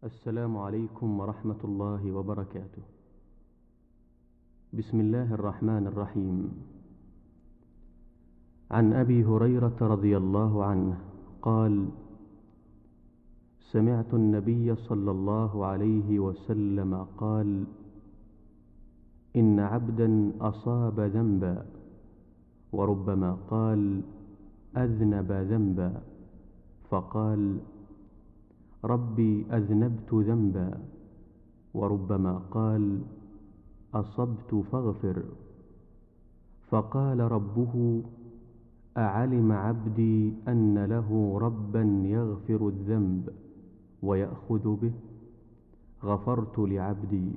السلام عليكم ورحمة الله وبركاته. بسم الله الرحمن الرحيم. عن أبي هريرة رضي الله عنه قال: سمعت النبي صلى الله عليه وسلم قال: إن عبدا أصاب ذنبا، وربما قال أذنب ذنبا، فقال: ربي أذنبت ذنبا، وربما قال أصبت فاغفر، فقال ربه: أعلم عبدي أن له ربا يغفر الذنب ويأخذ به، غفرت لعبدي.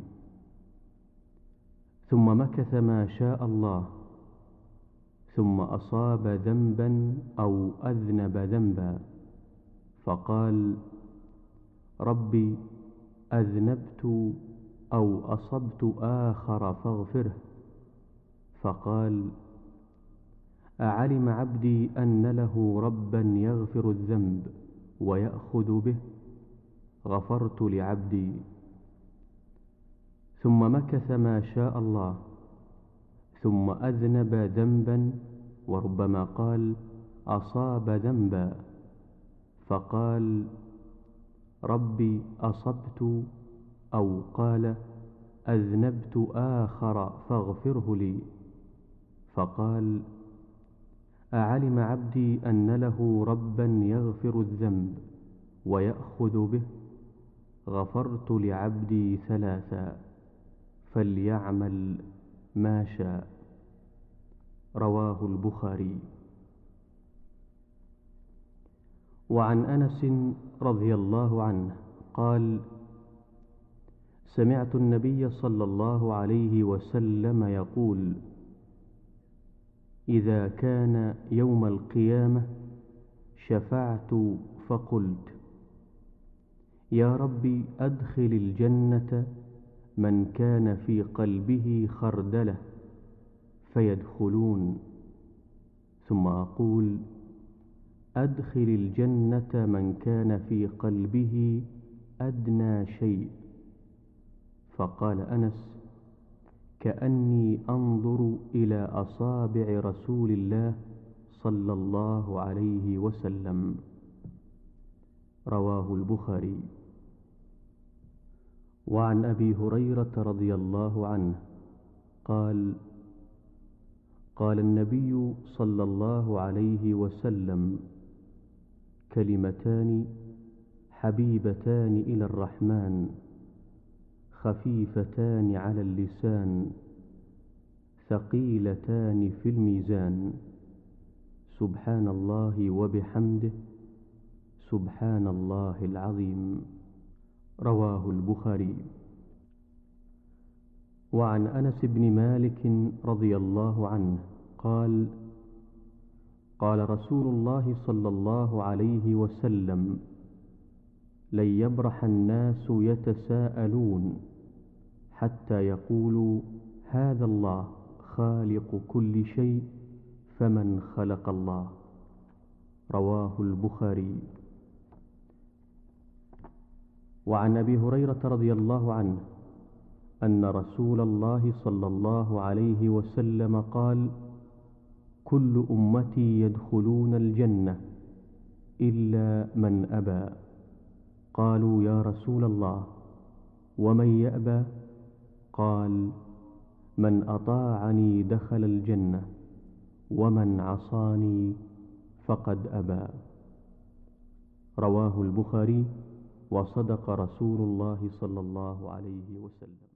ثم مكث ما شاء الله، ثم أصاب ذنبا أو أذنب ذنبا، فقال: ربي أذنبت أو أصبت آخر فاغفره، فقال: أعلم عبدي أن له ربا يغفر الذنب ويأخذ به، غفرت لعبدي. ثم مكث ما شاء الله، ثم أذنب ذنبا، وربما قال أصاب ذنبا، فقال: ربي أصبت، أو قال أذنبت آخر فاغفره لي، فقال: أعلم عبدي أن له ربا يغفر الذنب ويأخذ به، غفرت لعبدي ثلاثا، فليعمل ما شاء. رواه البخاري. وعن أنس رضي الله عنه قال: سمعت النبي صلى الله عليه وسلم يقول: إذا كان يوم القيامة شفعت فقلت: يا رب أدخل الجنة من كان في قلبه خردلة، فيدخلون، ثم أقول: أدخل الجنة من كان في قلبه أدنى شيء. فقال أنس: كأني أنظر إلى أصابع رسول الله صلى الله عليه وسلم. رواه البخاري. وعن أبي هريرة رضي الله عنه قال: قال النبي صلى الله عليه وسلم: كلمتان حبيبتان إلى الرحمن، خفيفتان على اللسان، ثقيلتان في الميزان، سبحان الله وبحمده، سبحان الله العظيم. رواه البخاري. وعن أنس بن مالك رضي الله عنه قال: قال رسول الله صلى الله عليه وسلم: لن يبرح الناس يتساءلون حتى يقولوا: هذا الله خالق كل شيء، فمن خلق الله. رواه البخاري. وعن أبي هريرة رضي الله عنه أن رسول الله صلى الله عليه وسلم قال: كل أمتي يدخلون الجنة إلا من أبى. قالوا: يا رسول الله، ومن يأبى؟ قال: من أطاعني دخل الجنة، ومن عصاني فقد أبى. رواه البخاري. وصدق رسول الله صلى الله عليه وسلم.